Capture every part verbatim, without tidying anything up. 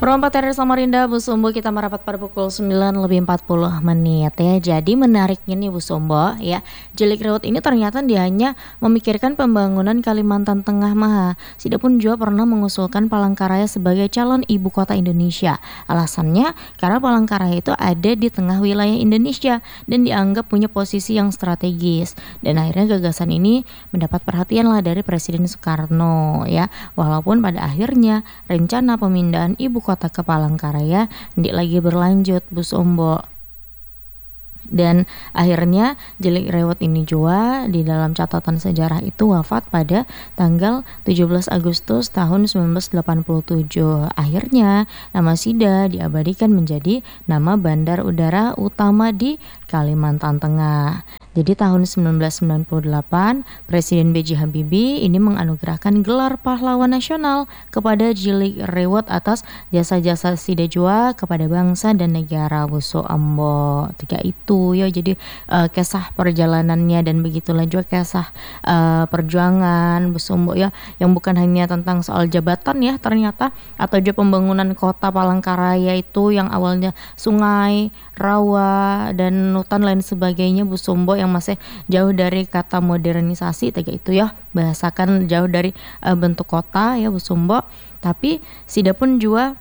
Perompak dari Samarinda, Bu Sumbo, kita merapat pada pukul sembilan lebih empat puluh menit ya. Jadi menariknya nih Bu Sumbo ya, Jelik Raut ini ternyata dia hanya memikirkan pembangunan Kalimantan Tengah maha. Sida pun juga pernah mengusulkan Palangkaraya sebagai calon ibu kota Indonesia. Alasannya karena Palangkaraya itu ada di tengah wilayah Indonesia dan dianggap punya posisi yang strategis. Dan akhirnya gagasan ini mendapat perhatian lah dari Presiden Soekarno ya. Walaupun pada akhirnya rencana pemindahan ibu kota ke Palangkaraya ndik lagi berlanjut Bu Sombo. Dan akhirnya Jelik Rewot ini juga di dalam catatan sejarah itu wafat pada tanggal tujuh belas Agustus tahun sembilan belas delapan puluh tujuh. Akhirnya nama Sida diabadikan menjadi nama bandar udara utama di Kalimantan Tengah. Jadi tahun sembilan belas sembilan puluh delapan Presiden B J Habibie ini menganugerahkan gelar pahlawan nasional kepada Jelik Rewot atas jasa-jasa Sida jua kepada bangsa dan negara Buso Ambo. Tiga itu ya, jadi uh, kisah perjalanannya dan begitulah juga kisah uh, perjuangan Buso Ambo ya, yang bukan hanya tentang soal jabatan ya ternyata, atau juga pembangunan kota Palangkaraya itu yang awalnya sungai, rawa dan hutan lain sebagainya Bu Sombo, yang masih jauh dari kata modernisasi tiga itu ya, bahasakan jauh dari uh, bentuk kota ya Bu Sombo. Tapi Sida pun juga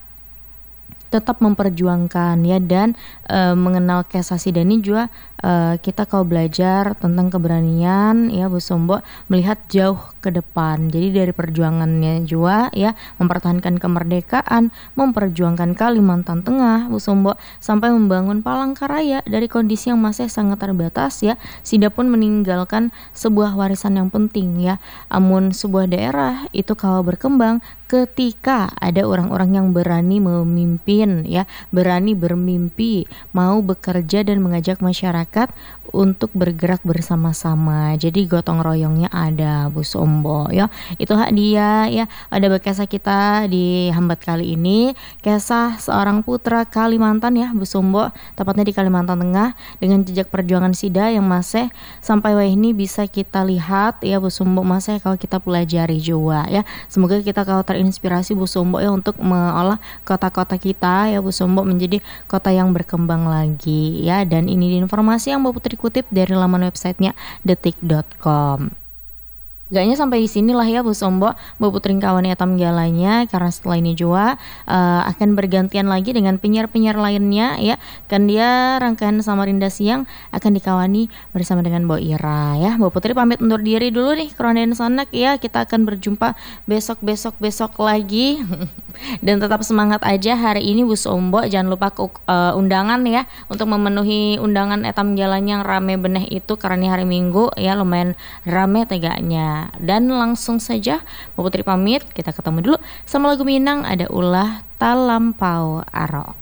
tetap memperjuangkan ya, dan e, mengenal kisah Sida ini juga e, kita kalau belajar tentang keberanian ya Bu Sombo, melihat jauh ke depan. Jadi dari perjuangannya juga ya, mempertahankan kemerdekaan, memperjuangkan Kalimantan Tengah Bu Sombo, sampai membangun Palangkaraya dari kondisi yang masih sangat terbatas ya. Sida pun meninggalkan sebuah warisan yang penting ya. Amun sebuah daerah itu kalau berkembang ketika ada orang-orang yang berani memimpin ya, berani bermimpi, mau bekerja dan mengajak masyarakat untuk bergerak bersama-sama. Jadi gotong royongnya ada Bu Sombo ya. Itu hak dia ya. Ada kisah kita di Hambat kali ini, kisah seorang putra Kalimantan ya Bu Sombo, tepatnya di Kalimantan Tengah, dengan jejak perjuangan Sida yang masih sampai wah ini bisa kita lihat ya Bu Sombo, masih kalau kita pelajari juga ya. Semoga kita kalau terinspirasi Bu Sombo ya untuk mengolah kota-kota kita ya Bu Sombo menjadi kota yang berkembang lagi ya. Dan ini informasi yang Mbak Putri kutip dari laman websitenya detik dot com. Gaknya sampai di sinilah ya Bu Sombo, Bu Putri kawan etam galanya, karena setelah ini juga uh, akan bergantian lagi dengan penyiar-penyiar lainnya ya. Kan dia rangkaian Samarinda Siang akan dikawani bersama dengan Bo Ira ya. Bu Putri pamit undur diri dulu nih Kronden Sanak ya. Kita akan berjumpa besok-besok-besok lagi. Dan tetap semangat aja hari ini Bu Sombo, jangan lupa ke uh, undangan ya, untuk memenuhi undangan etam jalannya yang rame beneh itu, karena ini hari Minggu ya, lumayan rame tegaknya. Dan langsung saja Bu Putri pamit, kita ketemu dulu sama lagu Minang, ada ulah talampau aro.